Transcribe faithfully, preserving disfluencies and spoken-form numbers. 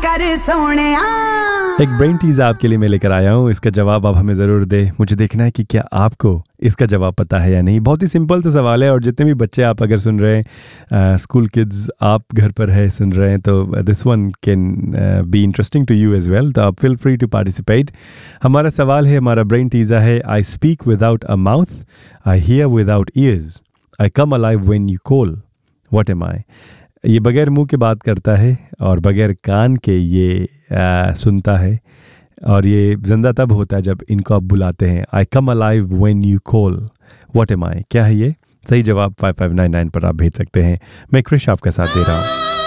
कर सोनिया। एक brain tease आपके लिए मैं लेकर आया हूँ, इसका जवाब आप हमें ज़रूर दे। मुझे देखना है कि क्या आपको इसका जवाब पता है या नहीं। बहुत ही सिंपल सा सवाल है और जितने भी बच्चे आप अगर सुन रहे हैं, स्कूल किड्स आप घर पर है सुन रहे हैं, तो this one can be interesting to you as well. तो आप फील फ्री टू पार्टिसिपेट। हमारा सवाल है, हमारा ब्रेन टीज़ा है, I speak without a mouth, I hear without years, I come alive when you call, what am आई। ये बगैर मुंह के बात करता है और बगैर कान के ये आ, सुनता है, और ये जिंदा तब होता है जब इनको आप बुलाते हैं। आई कम alive when you call, what am आई। क्या है ये? सही जवाब फाइव फाइव नाइन नाइन पर आप भेज सकते हैं। मैं क्रिश आपका साथ दे रहा हूँ।